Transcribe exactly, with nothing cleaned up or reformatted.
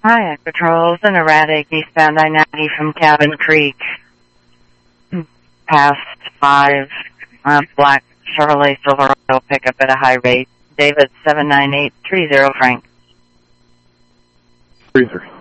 Hi, patrols and erratic eastbound I ninety from Cabin Creek. Past five, uh, black Chevrolet Silverado pickup at a high rate. David seven nine eight three zero Frank. Freezer.